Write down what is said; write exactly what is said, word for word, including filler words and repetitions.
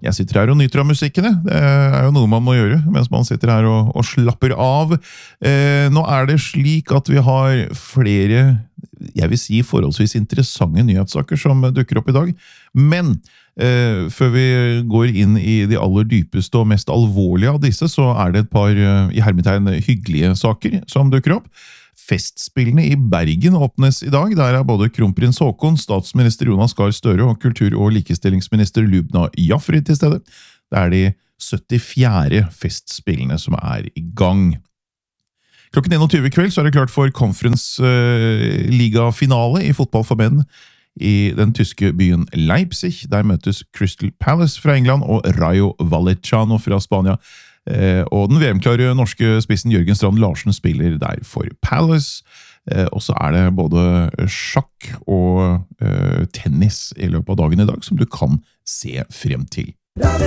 Jeg sitter her og nyter av musikken, jeg. Det er jo noe man må gjøre mens man sitter her og, og slapper av. Eh, nå er det slik at vi har flere, jeg vil si forholdsvis interessante nyhetssaker som dukker opp i dag. Men eh, før vi går inn i de aller dypeste og mest alvorlige av disse, så er det et par eh, i hermetegn hyggelige saker som dukker opp. Festspillene i Bergen åpnes i dag. Der er både kronprins Haakon, statsminister Jonas Gahr Støre og kultur- og likestillingsminister Lubna Jafri til stede. Det er de syttifjerde festspillene som er i gang. Klokken enogtyve i kveld så er det klart for Conference uh, Liga-finale i fotball for menn i den tyske byen Leipzig. Der møtes Crystal Palace fra England og Rayo Vallecano fra Spania. Eh, og den V M-klare norske spissen Jørgen Strand Larsen spiller der for Palace. Eh, og så er det både sjakk og eh, tennis i løpet av dagen i dag som du kan se frem til.